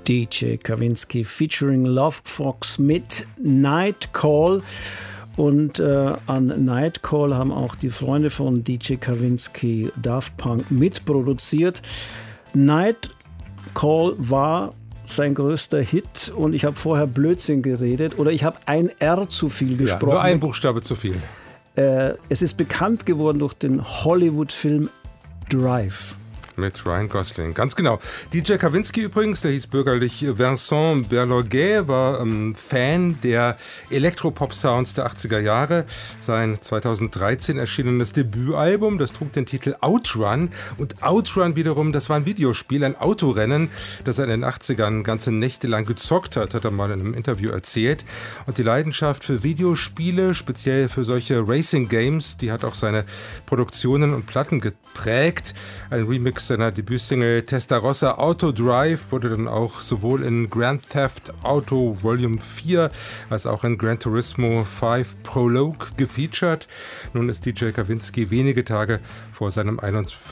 DJ Kawinski featuring Love Fox mit Night Call. Und an Night Call haben auch die Freunde von DJ Kawinski Daft Punk mitproduziert. Night Call war sein größter Hit und ich habe vorher Blödsinn geredet oder ich habe ein R zu viel gesprochen. Ja, nur ein Buchstabe zu viel. Es ist bekannt geworden durch den Hollywood-Film Drive. Mit Ryan Gosling, ganz genau. DJ Kawinski übrigens, der hieß bürgerlich Vincent Berloguet, war Fan der Elektropop-Sounds der 80er Jahre. Sein 2013 erschienenes Debütalbum, das trug den Titel Outrun. Und Outrun wiederum, das war ein Videospiel, ein Autorennen, das er in den 80ern ganze Nächte lang gezockt hat er mal in einem Interview erzählt. Und die Leidenschaft für Videospiele, speziell für solche Racing-Games, die hat auch seine Produktionen und Platten geprägt. Ein Remix seiner Debütsingle Testarossa Auto Drive wurde dann auch sowohl in Grand Theft Auto Volume 4 als auch in Gran Turismo 5 Prologue gefeatured. Nun ist DJ Kawinski wenige Tage vor seinem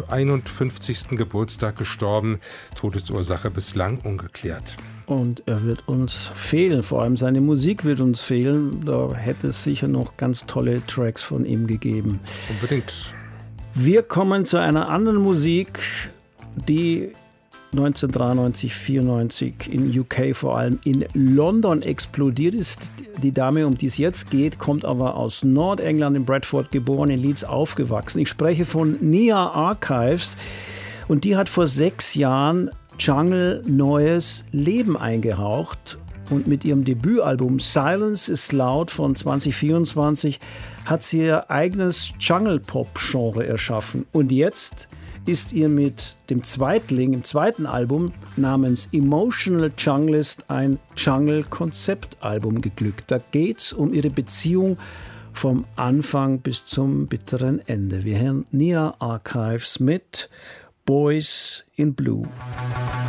51. Geburtstag gestorben. Todesursache bislang ungeklärt. Und er wird uns fehlen, vor allem seine Musik wird uns fehlen. Da hätte es sicher noch ganz tolle Tracks von ihm gegeben. Unbedingt. Wir kommen zu einer anderen Musik, die 1993, 94 in UK, vor allem in London explodiert ist. Die Dame, um die es jetzt geht, kommt aber aus Nordengland, in Bradford geboren, in Leeds aufgewachsen. Ich spreche von Nia Archives und die hat vor 6 Jahren Jungle neues Leben eingehaucht. Und mit ihrem Debütalbum Silence is Loud von 2024 hat sie ihr eigenes Jungle-Pop-Genre erschaffen. Und jetzt ist ihr mit dem Zweitling, im zweiten Album namens Emotional Junglist ein Jungle-Konzeptalbum geglückt. Da geht's um ihre Beziehung vom Anfang bis zum bitteren Ende. Wir hören Nia Archives mit Boys in Blue.